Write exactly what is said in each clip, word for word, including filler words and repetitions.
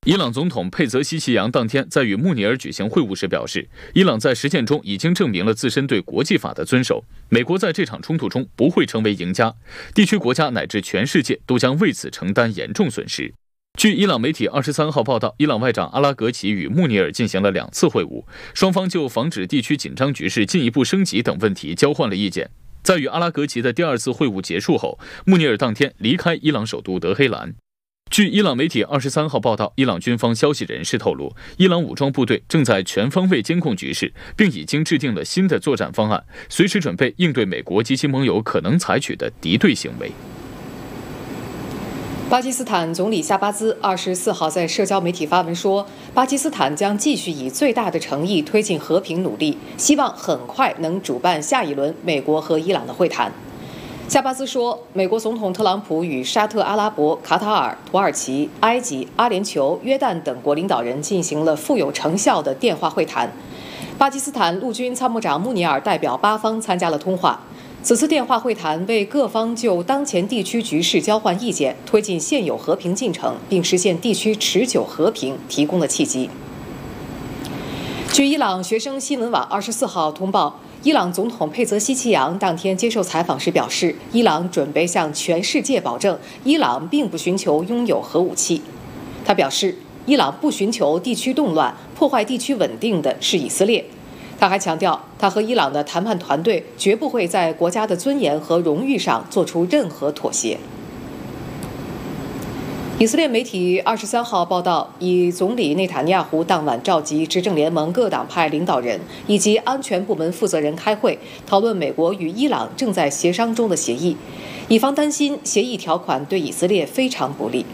伊朗总统佩泽西奇扬当天在与穆尼尔举行会晤时表示，伊朗在实践中已经证明了自身对国际法的遵守，美国在这场冲突中不会成为赢家，地区国家乃至全世界都将为此承担严重损失。据伊朗媒体二十三号报道，伊朗外长阿拉格齐与穆尼尔进行了两次会晤，双方就防止地区紧张局势进一步升级等问题交换了意见。在与阿拉格齐的第二次会晤结束后，穆尼尔当天离开伊朗首都德黑兰。据伊朗媒体二十三号报道，伊朗军方消息人士透露，伊朗武装部队正在全方位监控局势，并已经制定了新的作战方案，随时准备应对美国及其盟友可能采取的敌对行为。 巴基斯坦总理夏巴兹二十四号在社交媒体发文说，巴基斯坦将继续以最大的诚意推进和平努力，希望很快能主办下一轮美国和伊朗的会谈。夏巴兹说，美国总统特朗普与沙特阿拉伯、卡塔尔、土耳其、埃及、阿联酋、约旦等国领导人进行了富有成效的电话会谈。巴基斯坦陆军参谋长穆尼尔代表巴方参加了通话。此次电话会谈为各方就当前地区局势交换意见，推进现有和平进程，并实现地区持久和平提供了契机。据伊朗学生新闻网二十四号通报，伊朗总统佩泽西奇扬当天接受采访时表示，伊朗准备向全世界保证，伊朗并不寻求拥有核武器。他表示，伊朗不寻求地区动乱，破坏地区稳定的是以色列。他还强调，他和伊朗的谈判团队绝不会在国家的尊严和荣誉上做出任何妥协。以色列媒体二十三号报道，以总理内塔尼亚胡当晚召集执政联盟各党派领导人以及安全部门负责人开会，讨论美国与伊朗正在协商中的协议。以方担心协议条款对以色列非常不利。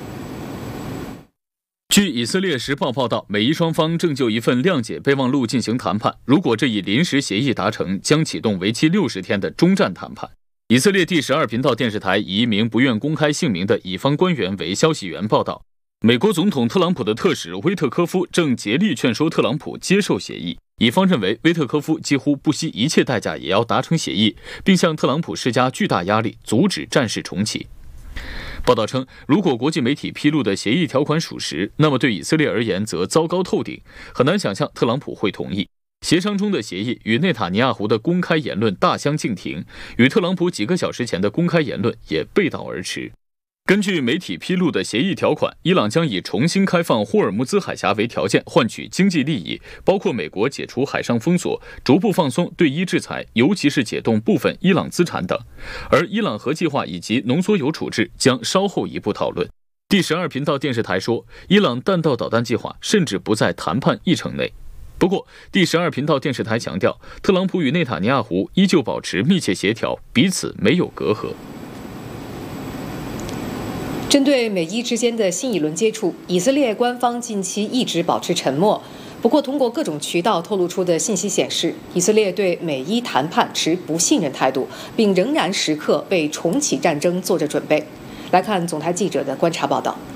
据以色列时报报道，美伊双方正就一份谅解备忘录进行谈判，如果这一临时协议达成，将启动为期六十天的终战谈判。以色列第十二频道电视台以一名不愿公开姓名的以方官员为消息源报道，美国总统特朗普的特使威特科夫正竭力劝说特朗普接受协议。以方认为威特科夫几乎不惜一切代价也要达成协议，并向特朗普施加巨大压力，阻止战事重启。报道称，如果国际媒体披露的协议条款属实，那么对以色列而言则糟糕透顶，很难想象特朗普会同意。协商中的协议与内塔尼亚胡的公开言论大相径庭，与特朗普几个小时前的公开言论也背道而驰。根据媒体披露的协议条款，伊朗将以重新开放霍尔木兹海峡为条件换取经济利益，包括美国解除海上封锁、逐步放松对伊制裁，尤其是解冻部分伊朗资产等。而伊朗核计划以及浓缩铀处置将稍后一步讨论。第十二频道电视台说，伊朗弹道导弹计划甚至不在谈判议程内。不过，第十二频道电视台强调，特朗普与内塔尼亚胡依旧保持密切协调，彼此没有隔阂。 针对美伊之间的新一轮接触，以色列官方近期一直保持沉默。不过，通过各种渠道透露出的信息显示，以色列对美伊谈判持不信任态度，并仍然时刻为重启战争做着准备。来看总台记者的观察报道。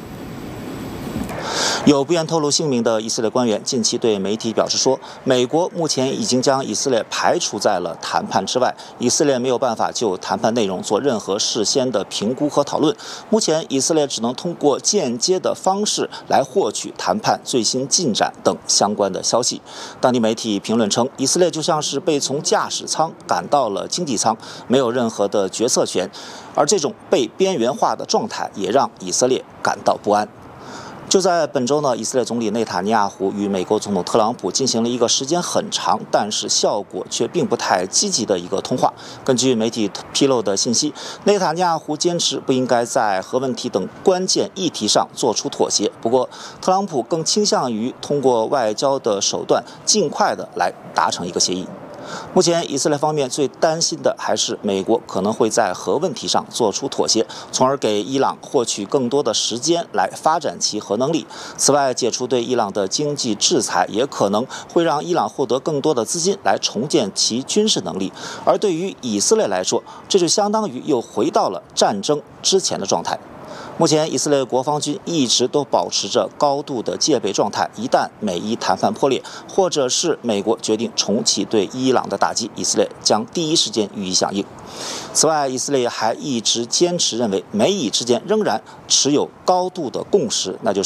有不愿透露姓名的以色列官员近期对媒体表示说，美国目前已经将以色列排除在了谈判之外，以色列没有办法就谈判内容做任何事先的评估和讨论。目前，以色列只能通过间接的方式来获取谈判最新进展等相关的消息。当地媒体评论称，以色列就像是被从驾驶舱赶到了经济舱，没有任何的决策权，而这种被边缘化的状态也让以色列感到不安。就在本周呢，以色列总理内塔尼亚胡与美国总统特朗普进行了一个时间很长，但是效果却并不太积极的一个通话。根据媒体披露的信息，内塔尼亚胡坚持不应该在核问题等关键议题上做出妥协，不过特朗普更倾向于通过外交的手段尽快的来达成一个协议。目前，以色列方面最担心的还是美国可能会在核问题上做出妥协，从而给伊朗获取更多的时间来发展其核能力。此外，解除对伊朗的经济制裁也可能会让伊朗获得更多的资金来重建其军事能力。而对于以色列来说，这就相当于又回到了战争之前的状态。目前，以色列国防军一直都保持着高度的戒备状态。一旦美伊谈判破裂，或者是美国决定重启对伊朗的打击，以色列将第一时间予以响应。此外，以色列还一直坚持认为，美以之间仍然持有高度的共识，那就是